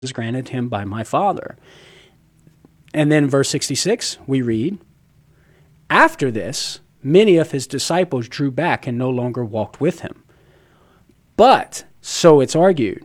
granted him by my Father. And then verse 66, we read, after this, many of his disciples drew back and no longer walked with him. But, so it's argued,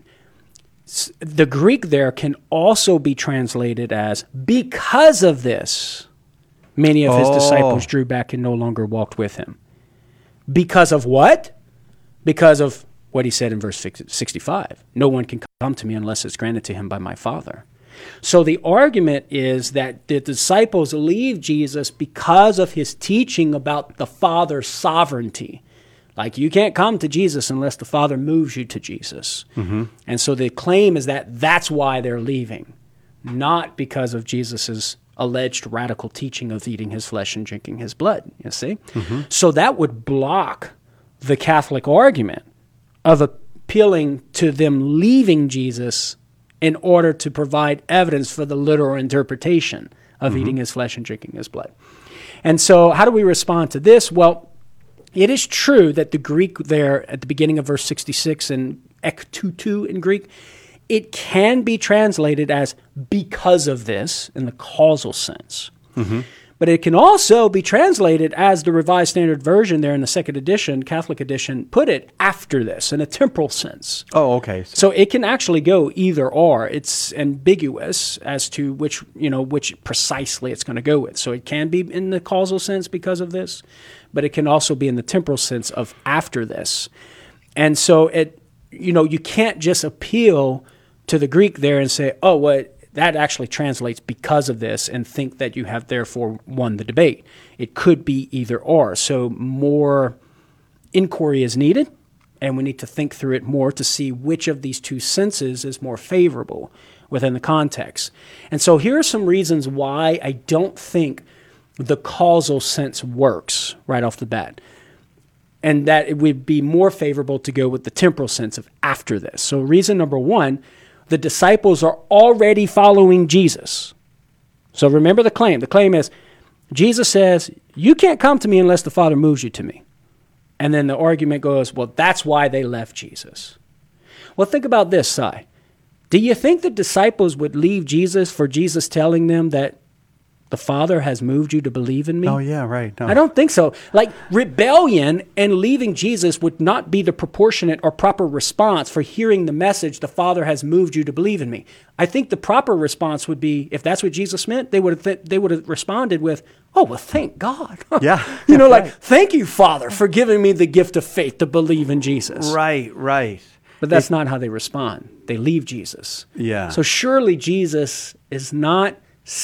the Greek there can also be translated as, because of this, many of his disciples drew back and no longer walked with him. Because of what? Because of what he said in verse 65. No one can come to me unless it's granted to him by my Father. So the argument is that the disciples leave Jesus because of his teaching about the Father's sovereignty. Like, you can't come to Jesus unless the Father moves you to Jesus. Mm-hmm. And so the claim is that that's why they're leaving, not because of Jesus's alleged radical teaching of eating his flesh and drinking his blood, you see? Mm-hmm. So that would block the Catholic argument of appealing to them leaving Jesus in order to provide evidence for the literal interpretation of eating his flesh and drinking his blood. And so how do we respond to this? Well, it is true that the Greek there at the beginning of verse 66 in ek tutu in Greek, it can be translated as because of this in the causal sense. Mm-hmm. But it can also be translated as the Revised Standard Version there in the second edition, Catholic edition, put it after this in a temporal sense. Oh, okay. So it can actually go either or. It's ambiguous as to which precisely it's going to go with. So it can be in the causal sense because of this, but it can also be in the temporal sense of after this. And so you can't just appeal to the Greek there and say, oh, what? That actually translates because of this and think that you have therefore won the debate. It could be either or. So more inquiry is needed, and we need to think through it more to see which of these two senses is more favorable within the context. And so here are some reasons why I don't think the causal sense works right off the bat, and that it would be more favorable to go with the temporal sense of after this. So reason number one, the disciples are already following Jesus. So remember the claim. The claim is, Jesus says, you can't come to me unless the Father moves you to me. And then the argument goes, well, that's why they left Jesus. Well, think about this, Si. Do you think the disciples would leave Jesus for Jesus telling them that the Father has moved you to believe in me? Oh, yeah, right. No. I don't think so. Like, rebellion and leaving Jesus would not be the proportionate or proper response for hearing the message, the Father has moved you to believe in me. I think the proper response would be, if that's what Jesus meant, they would have responded with, oh, well, thank God. Yeah. Like, thank you, Father, for giving me the gift of faith to believe in Jesus. Right. But that's not how they respond. They leave Jesus. Yeah. So surely Jesus is not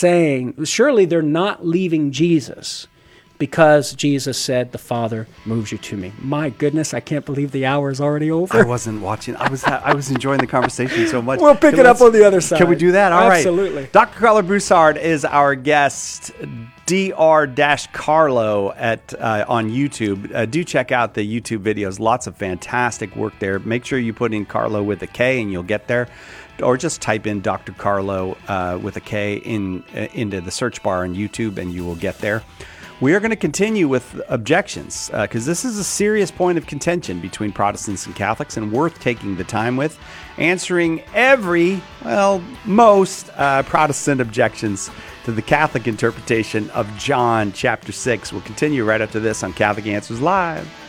surely they're not leaving Jesus because Jesus said, the Father moves you to me. My goodness, I can't believe the hour is already over. I wasn't watching. I was enjoying the conversation so much. We'll pick it up on the other side. Can we do that? All right. Absolutely. Dr. Carlo Broussard is our guest, Dr-Carlo on YouTube. Do check out the YouTube videos. Lots of fantastic work there. Make sure you put in Carlo with a K and you'll get there. Or just type in Dr. Carlo with a K into the search bar on YouTube and you will get there. We are going to continue with objections because this is a serious point of contention between Protestants and Catholics and worth taking the time with, answering most Protestant objections to the Catholic interpretation of John chapter 6. We'll continue right after this on Catholic Answers Live.